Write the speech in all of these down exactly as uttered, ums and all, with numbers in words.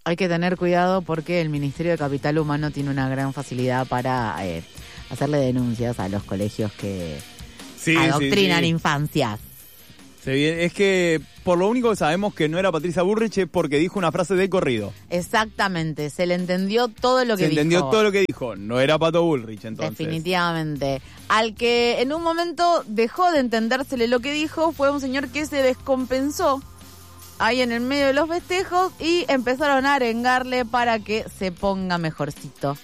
hay que tener cuidado porque el Ministerio de Capital Humano tiene una gran facilidad para eh, hacerle denuncias a los colegios que sí, adoctrinan sí, sí. infancias. Es que por lo único que sabemos que no era Patricia Bullrich es porque dijo una frase de corrido. Exactamente, se le entendió todo lo que se dijo. Se entendió todo lo que dijo, no era Pato Bullrich entonces. Definitivamente. Al que en un momento dejó de entendérsele lo que dijo fue un señor que se descompensó ahí en el medio de los festejos y empezaron a arengarle para que se ponga mejorcito.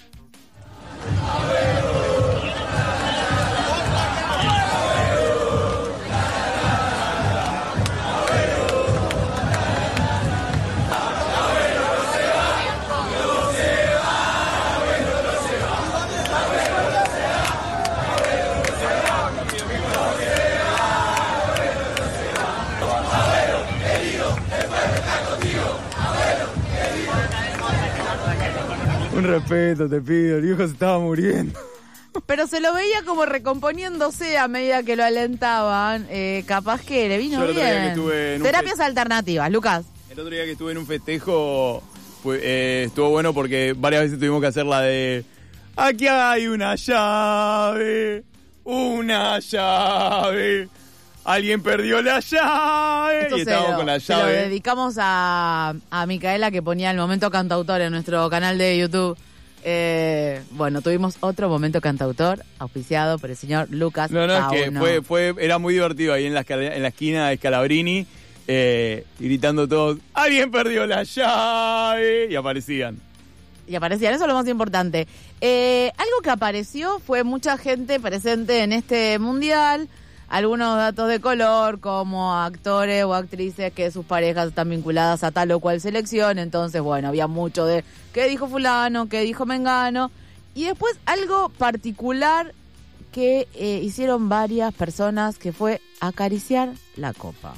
Un respeto te pido, el viejo se estaba muriendo. Pero se lo veía como recomponiéndose a medida que lo alentaban. Eh, capaz que le vino Yo bien. Que Terapias fe... alternativas, Lucas. El otro día que estuve en un festejo pues, eh, estuvo bueno porque varias veces tuvimos que hacer la de aquí hay una llave, una llave. Alguien perdió la llave. Esto y estábamos lo, con la llave. Se lo dedicamos a, a Micaela, que ponía el momento cantautor en nuestro canal de YouTube. Eh, bueno, tuvimos otro momento cantautor auspiciado por el señor Lucas No, no, Pauno. es que fue, fue, era muy divertido ahí en la, en la esquina de Scalabrini, eh, gritando todos, alguien perdió la llave, y aparecían. Y aparecían, eso es lo más importante. Eh, algo que apareció fue mucha gente presente en este mundial. Algunos datos de color, como actores o actrices que sus parejas están vinculadas a tal o cual selección. Entonces, bueno, había mucho de qué dijo fulano, qué dijo mengano. Y después algo particular que eh, hicieron varias personas, que fue acariciar la copa.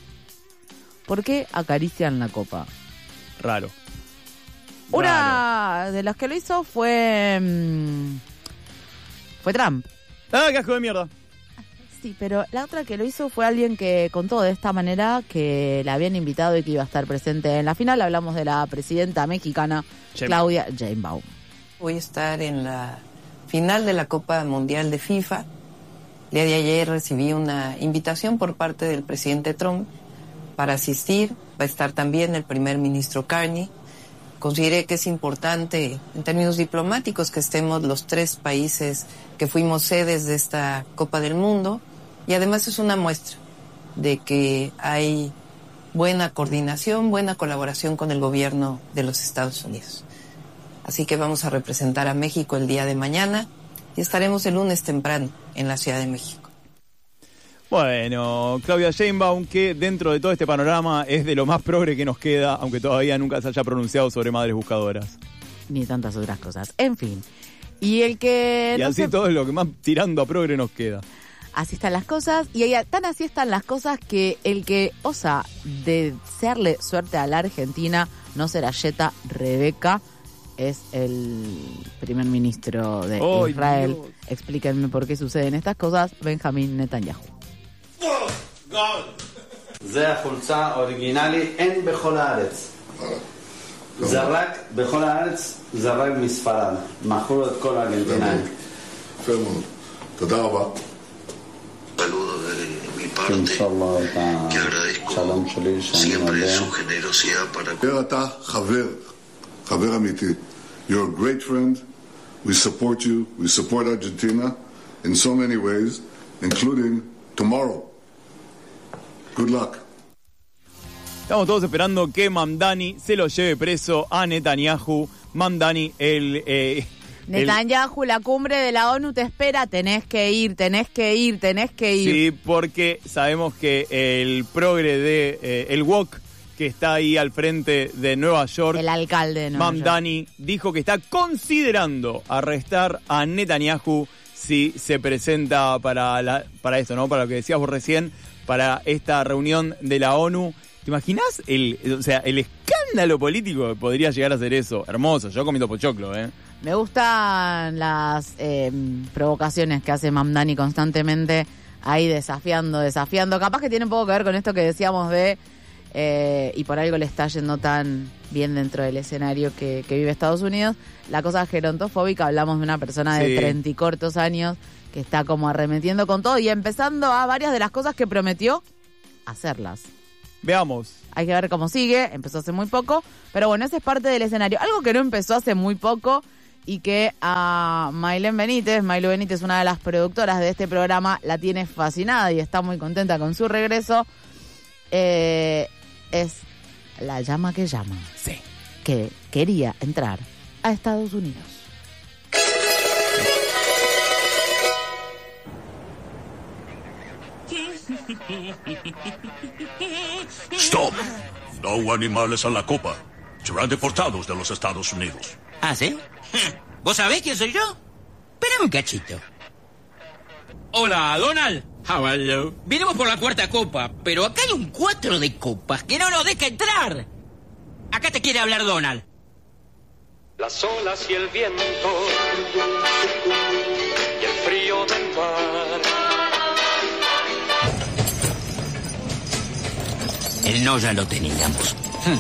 ¿Por qué acarician la copa? Raro. Una Raro. de las que lo hizo fue... Mmm, fue Trump. ¡Ah, qué asco de mierda! Sí, pero la otra que lo hizo fue alguien que contó de esta manera que la habían invitado y que iba a estar presente en la final. Hablamos de la presidenta mexicana, Sheinbaum. Claudia Sheinbaum. Voy a estar en la final de la Copa Mundial de FIFA. El día de ayer recibí una invitación por parte del presidente Trump para asistir. Va a estar también el primer ministro Carney. Consideré que es importante, en términos diplomáticos, que estemos los tres países que fuimos sedes de esta Copa del Mundo. Y además es una muestra de que hay buena coordinación, buena colaboración con el gobierno de los Estados Unidos. Así que vamos a representar a México el día de mañana y estaremos el lunes temprano en la Ciudad de México. Bueno, Claudia Sheinbaum, que dentro de todo este panorama es de lo más progre que nos queda, aunque todavía nunca se haya pronunciado sobre madres buscadoras. Ni tantas otras cosas. En fin. Y el que... Y no así se... todo es lo que más tirando a progre nos queda. Así están las cosas, y ahí, tan así están las cosas que el que osa desearle suerte a la Argentina no será Yeta Rebeca, es el primer ministro de oh, Israel. Dios. Explíquenme por qué suceden estas cosas, Benjamín Netanyahu. זה החולצה אוריגינלי, אין בכל הארץ. זה רק, בכל הארץ, זה רק מספרד. מכרו את כל הארגנטינאים. יפה מאוד. תודה רבה. Saludo de mi parte, que agradezco siempre su generosidad para... אתה חבר, חבר אמיתי. You're a great friend. We support you. We support Argentina in so many ways, including tomorrow. Good luck. Estamos todos esperando que Mamdani se lo lleve preso a Netanyahu. Mamdani, el... Eh, Netanyahu, el... la cumbre de la ONU te espera, tenés que ir, tenés que ir, tenés que ir. Sí, porque sabemos que el progre de eh, el Wok, que está ahí al frente de Nueva York, el alcalde de Nueva Mamdani, York, dijo que está considerando arrestar a Netanyahu si se presenta para, la, para esto, ¿no? Para lo que decías vos recién, para esta reunión de la ONU. ¿Te imaginas el, o sea, el escándalo político que podría llegar a ser eso? Hermoso, yo comiendo pochoclo, ¿eh? Me gustan las eh, provocaciones que hace Mamdani constantemente, ahí desafiando, desafiando. Capaz que tiene un poco que ver con esto que decíamos de eh, y por algo le está yendo tan bien dentro del escenario que, que vive Estados Unidos. La cosa gerontofóbica, hablamos de una persona de Sí. treinta y cortos años que está como arremetiendo con todo y empezando a varias de las cosas que prometió hacerlas. Veamos. Hay que ver cómo sigue, empezó hace muy poco, pero bueno, ese es parte del escenario. Algo que no empezó hace muy poco y que a Maylén Benítez, Maylú Benítez, una de las productoras de este programa, la tiene fascinada y está muy contenta con su regreso, eh, es La Llama que Llama. Sí. Que quería entrar a Estados Unidos. Stop. No animales a la copa. Serán deportados de los Estados Unidos. ¿Ah, sí? ¿Vos sabés quién soy yo? Espérame un cachito. Hola, Donald. How are you? Vinimos por la cuarta copa, pero acá hay un cuatro de copas que no nos deja entrar. Acá te quiere hablar Donald. Las olas y el viento y el frío del mar. El no ya lo teníamos.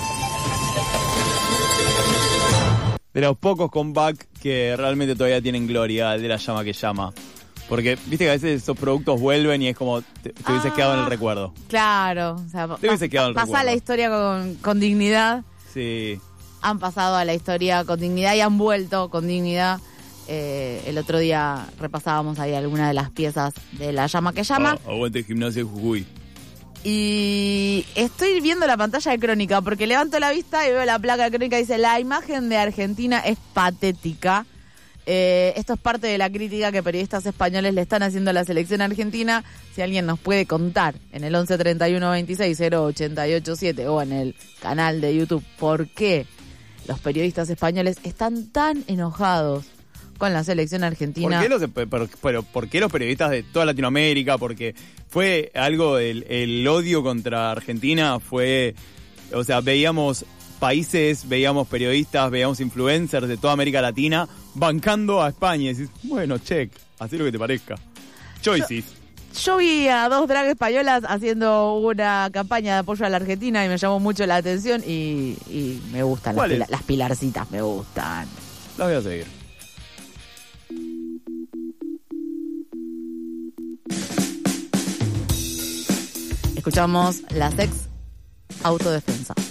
De los pocos comeback que realmente todavía tienen gloria, el de La Llama que Llama. Porque, viste que a veces esos productos vuelven y es como te, te hubieses Ah. quedado en el recuerdo. Claro, o sea, Te hubiese quedado en el pasa recuerdo. la historia con, con dignidad. Sí. Han pasado a la historia con dignidad y han vuelto con dignidad. Eh, el otro día repasábamos ahí algunas de las piezas de La Llama que Llama. Ah, aguante el gimnasio de Jujuy. Y estoy viendo la pantalla de Crónica porque levanto la vista y veo la placa de Crónica y dice: la imagen de Argentina es patética. Eh, esto es parte de la crítica que periodistas españoles le están haciendo a la selección argentina. Si alguien nos puede contar en el once treinta y uno veintiséis cero ochenta y ocho siete o en el canal de YouTube por qué los periodistas españoles están tan enojados con la selección argentina. ¿Por qué, los, pero, pero, ¿Por qué los periodistas de toda Latinoamérica? Porque fue algo, el, el odio contra Argentina fue, o sea, veíamos países, veíamos periodistas, veíamos influencers de toda América Latina bancando a España. Y decís, bueno, check, así lo que te parezca. Choices. Yo, yo vi a dos drag españolas haciendo una campaña de apoyo a la Argentina y me llamó mucho la atención y, y me gustan las, pila, las pilarcitas, me gustan. Las voy a seguir. Escuchamos la sex autodefensa.